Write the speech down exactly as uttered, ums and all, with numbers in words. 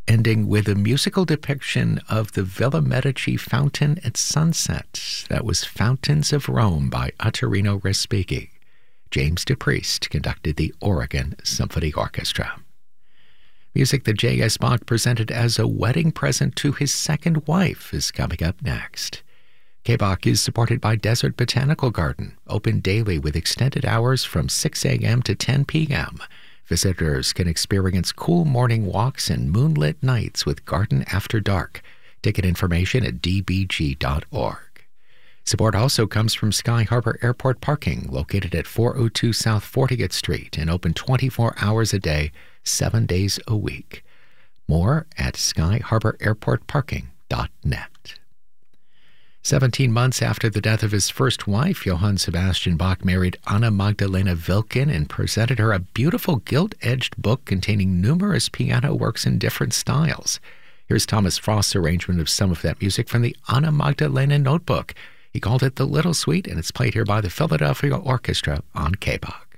ending with a musical depiction of the Villa Medici fountain at sunset. That was Fountains of Rome by Ottorino Respighi. James DePriest conducted the Oregon Symphony Orchestra. Music that J S. Bach presented as a wedding present to his second wife is coming up next. K-Bach is supported by Desert Botanical Garden, open daily with extended hours from six a.m. to ten p.m. Visitors can experience cool morning walks and moonlit nights with Garden After Dark. Ticket information at d b g dot org. Support also comes from Sky Harbor Airport Parking, located at four oh two South fortieth Street and open twenty-four hours a day, seven days a week. More at sky harbor airport parking dot net. Seventeen months after the death of his first wife, Johann Sebastian Bach married Anna Magdalena Wilken and presented her a beautiful gilt-edged book containing numerous piano works in different styles. Here's Thomas Frost's arrangement of some of that music from the Anna Magdalena Notebook. He called it The Little Suite, and it's played here by the Philadelphia Orchestra on K-Bach.